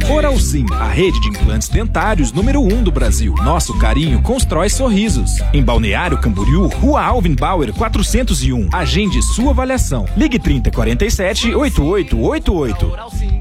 Oral Sim, a rede de implantes dentários número 1 do Brasil. Nosso carinho constrói sorrisos. Em Balneário Camboriú, Rua Alvin Bauer 401. Agende sua avaliação. Ligue 3047-8888.